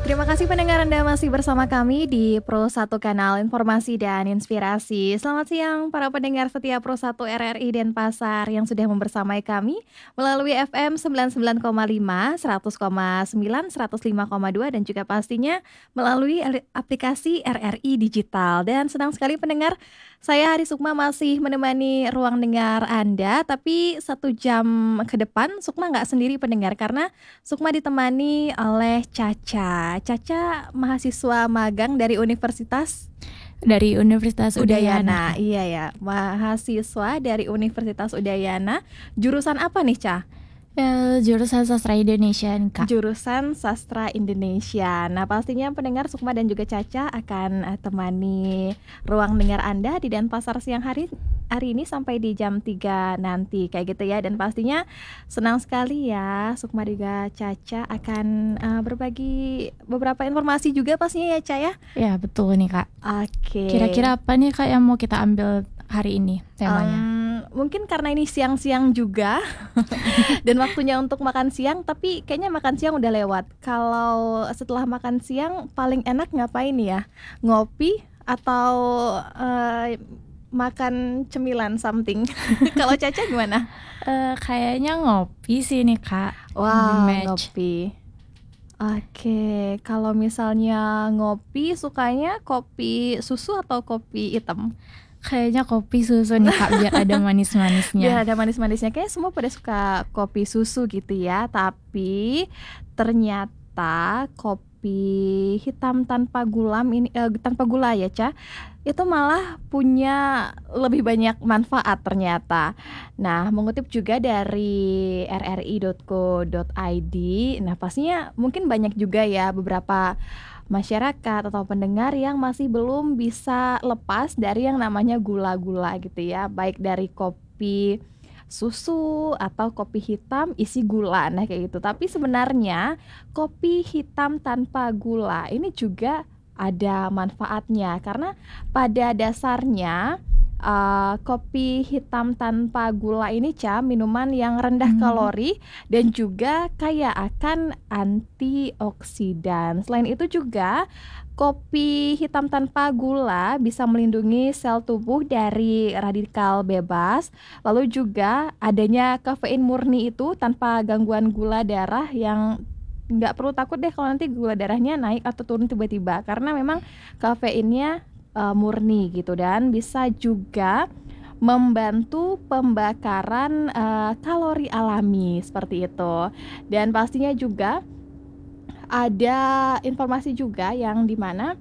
Terima kasih pendengar Anda masih bersama kami di Pro 1 Kanal Informasi dan Inspirasi. Selamat siang para pendengar setia Pro 1 RRI Denpasar yang sudah membersamai kami melalui FM 99,5, 100,9, 105,2 dan juga pastinya melalui aplikasi RRI Digital. Dan senang sekali pendengar, saya Hari Sukma masih menemani ruang dengar Anda, tapi 1 jam ke depan Sukma nggak sendiri pendengar karena Sukma ditemani oleh Caca. Caca mahasiswa magang dari Universitas Udayana. Iya ya, mahasiswa dari Universitas Udayana. Jurusan apa nih, Ca? Jurusan Sastra Indonesia nih, Kak. Jurusan Sastra Indonesia. Nah, pastinya pendengar Sukma dan juga Caca akan temani ruang dengar Anda di Denpasar siang hari ini sampai di jam 3 nanti kayak gitu ya. Dan pastinya senang sekali ya Sukma juga Caca akan berbagi beberapa informasi juga pastinya ya, Ca ya. Ya, betul nih, Kak. Oke. Kira-kira apa nih, Kak, yang mau kita ambil hari ini temanya? Mungkin karena ini siang-siang juga dan waktunya untuk makan siang, tapi kayaknya makan siang udah lewat. Kalau setelah makan siang paling enak ngapain ya? Ngopi atau makan cemilan something? Kalau Caca gimana? Kayaknya ngopi sih nih, Kak. Wah, Match. ngopi. Oke, kalau misalnya ngopi sukanya kopi susu atau kopi hitam? Kayaknya kopi susu nih, Kak, biar ada manis-manisnya. Biar ada manis-manisnya. Kayak semua pada suka kopi susu gitu ya. Tapi ternyata kopi hitam tanpa tanpa gula ya, Ca, itu malah punya lebih banyak manfaat ternyata. Nah, mengutip juga dari rri.co.id. Nah, pastinya mungkin banyak juga ya beberapa masyarakat atau pendengar yang masih belum bisa lepas dari yang namanya gula-gula gitu ya, baik dari kopi susu atau kopi hitam isi gula, nah kayak gitu. Tapi sebenarnya kopi hitam tanpa gula ini juga ada manfaatnya karena pada dasarnya kopi hitam tanpa gula ini, Ca, minuman yang rendah kalori dan juga kaya akan antioksidan. Selain itu juga kopi hitam tanpa gula bisa melindungi sel tubuh dari radikal bebas. Lalu juga adanya kafein murni itu tanpa gangguan gula darah yang nggak perlu takut deh kalau nanti gula darahnya naik atau turun tiba-tiba karena memang kafeinnya murni gitu, dan bisa juga membantu pembakaran kalori alami seperti itu. Dan pastinya juga ada informasi juga yang dimana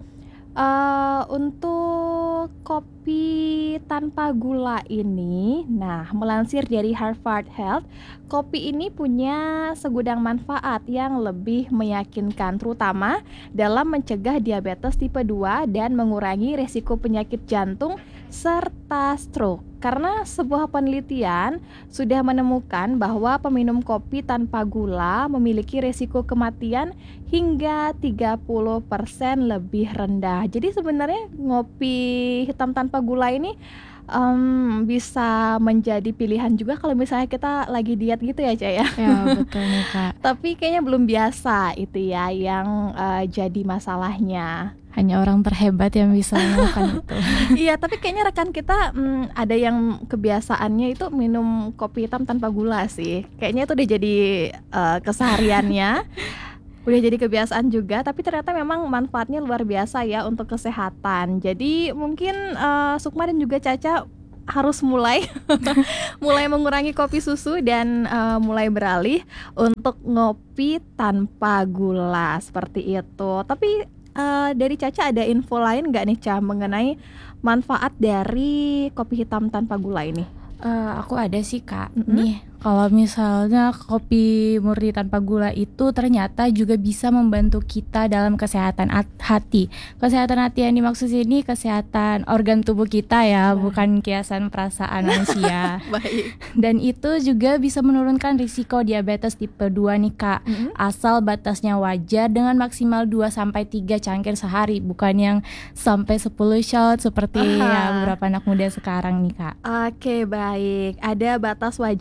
untuk kopi tanpa gula ini, nah melansir dari Harvard Health, kopi ini punya segudang manfaat yang lebih meyakinkan terutama dalam mencegah diabetes tipe 2 dan mengurangi resiko penyakit jantung serta stroke. Karena sebuah penelitian sudah menemukan bahwa peminum kopi tanpa gula memiliki resiko kematian hingga 30% lebih rendah. Jadi sebenarnya ngopi hitam tanpa gula ini bisa menjadi pilihan juga kalau misalnya kita lagi diet gitu ya, Ca ya. Ya, betul nih, Kak. Tapi kayaknya belum biasa itu ya yang jadi masalahnya. Hanya orang terhebat yang bisa melakukan itu. Iya, tapi kayaknya rekan kita ada yang kebiasaannya itu minum kopi hitam tanpa gula sih. Kayaknya itu udah jadi kesehariannya. Udah jadi kebiasaan juga, tapi ternyata memang manfaatnya luar biasa ya untuk kesehatan. Jadi mungkin Sukma dan juga Caca harus mulai mengurangi kopi susu dan mulai beralih untuk ngopi tanpa gula seperti itu. Tapi dari Caca ada info lain nggak nih, Ca, mengenai manfaat dari kopi hitam tanpa gula ini? Aku ada sih, Kak. Nih, kalau misalnya kopi murni tanpa gula itu ternyata juga bisa membantu kita dalam kesehatan hati. Kesehatan hati yang dimaksud sini kesehatan organ tubuh kita ya, bukan kiasan perasaan manusia. Baik. Dan itu juga bisa menurunkan risiko diabetes tipe 2 nih, Kak. Asal batasnya wajar dengan maksimal 2-3 cangkir sehari, bukan yang sampai 10 shot seperti ya beberapa anak muda sekarang nih, Kak. Oke, baik. Ada batas wajarnya ya,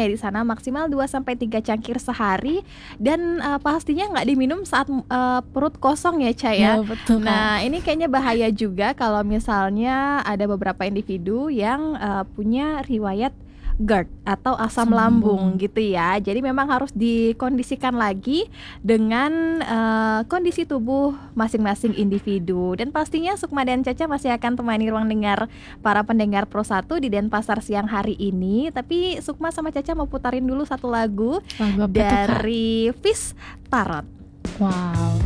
ya di sana, maksimal 2-3 cangkir sehari, dan pastinya nggak diminum saat perut kosong ya Ca ya. Betul Kak. Nah ini kayaknya bahaya juga kalau misalnya ada beberapa individu yang punya riwayat GERD atau asam Asam lambung lambung. gitu ya. Jadi memang harus dikondisikan lagi dengan kondisi tubuh masing-masing individu. Dan pastinya Sukma dan Caca masih akan temani ruang dengar para pendengar Pro 1 di Denpasar siang hari ini. Tapi Sukma sama Caca mau putarin dulu satu lagu Lagu apa tuh Kak? dari Fish Tarot. Wow.